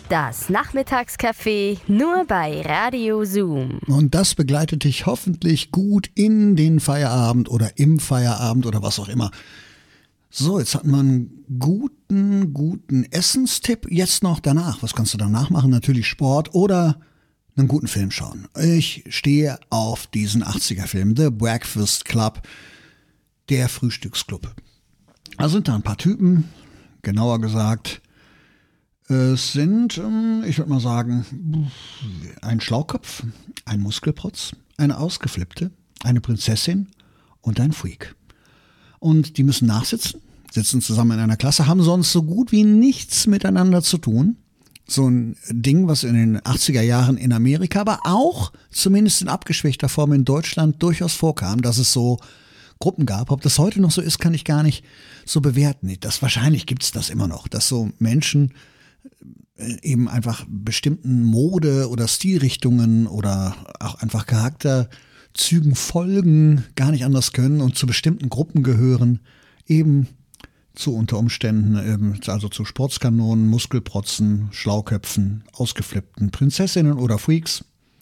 Das Nachmittagscafé nur bei Radio Zoom. Und das begleitet dich hoffentlich gut in den Feierabend oder im Feierabend oder was auch immer. So, jetzt hatten wir einen guten Essenstipp. Jetzt noch danach. Was kannst du danach machen? Natürlich Sport oder einen guten Film schauen. Ich stehe auf diesen 80er-Film, The Breakfast Club, der Frühstücksclub. Da sind da ein paar Typen, genauer gesagt, es sind, ich würde mal sagen, ein Schlaukopf, ein Muskelprotz, eine Ausgeflippte, eine Prinzessin und ein Freak. Und die müssen nachsitzen, sitzen zusammen in einer Klasse, haben sonst so gut wie nichts miteinander zu tun. So ein Ding, was in den 80er Jahren in Amerika, aber auch zumindest in abgeschwächter Form in Deutschland durchaus vorkam, dass es so Gruppen gab. Ob das heute noch so ist, kann ich gar nicht so bewerten. Wahrscheinlich gibt es das immer noch, dass so Menschen eben einfach bestimmten Mode- oder Stilrichtungen oder auch einfach Charakterzügen folgen, gar nicht anders können und zu bestimmten Gruppen gehören, eben zu unter Umständen, also zu Sportskanonen, Muskelprotzen, Schlauköpfen, ausgeflippten Prinzessinnen oder Freaks.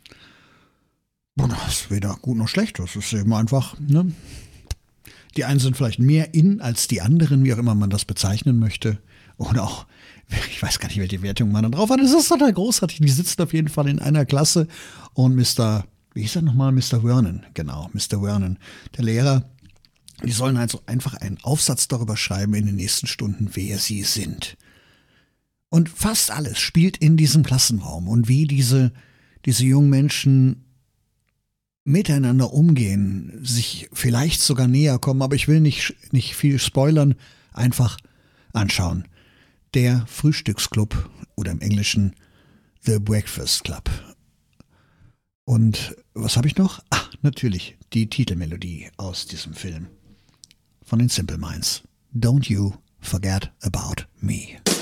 Und das ist weder gut noch schlecht, das ist eben einfach, ne? Die einen sind vielleicht mehr in als die anderen, wie auch immer man das bezeichnen möchte. Oder auch, ich weiß gar nicht, welche Wertung man da drauf hat. Das ist total großartig. Die sitzen auf jeden Fall in einer Klasse. Und wie hieß er nochmal? Mr. Vernon. Genau, Mr. Vernon, der Lehrer. Die sollen also einfach einen Aufsatz darüber schreiben in den nächsten Stunden, wer sie sind. Und fast alles spielt in diesem Klassenraum. Und wie diese jungen Menschen miteinander umgehen, sich vielleicht sogar näher kommen, aber ich will nicht viel spoilern, einfach anschauen. Der Frühstücksclub oder im Englischen The Breakfast Club. Und was habe ich noch? Ach, natürlich die Titelmelodie aus diesem Film von den Simple Minds. Don't You Forget About Me.